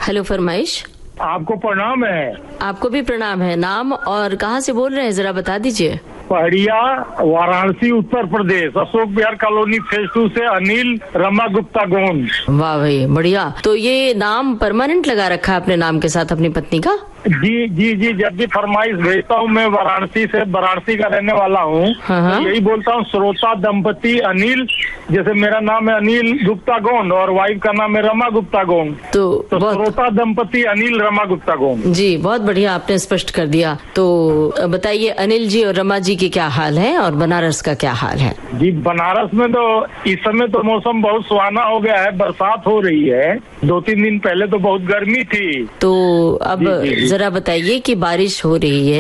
Hello फरमाइश। आपको प्रणाम है। आपको भी प्रणाम है। नाम और कहाँ से बोल रहे हैं जरा बता दीजिए। पहड़िया, वाराणसी, उत्तर प्रदेश, अशोक विहार कॉलोनी फेज 2 से अनिल रमा गुप्ता गोंड। वाह भाई बढ़िया। तो ये नाम परमानेंट लगा रखा है अपने नाम के साथ अपनी पत्नी का? जी जी जी, जब भी फरमाइश भेजता हूँ, मैं वाराणसी का रहने वाला हूँ। हाँ। तो यही बोलता हूँ, श्रोता दंपति अनिल, जैसे मेरा नाम है अनिल गुप्ता गोंड और वाइफ का नाम है रमा गुप्ता गोंड, तो श्रोता दंपति अनिल रमा गुप्ता गोंड। जी बहुत बढ़िया, आपने स्पष्ट कर दिया। तो बताइए अनिल जी और रमा जी के क्या हाल है और बनारस का क्या हाल है? जी बनारस में तो इस समय तो मौसम बहुत सुहाना हो गया है, बरसात हो रही है। 2-3 दिन पहले तो बहुत गर्मी थी। तो अब जी। जरा बताइए कि बारिश हो रही है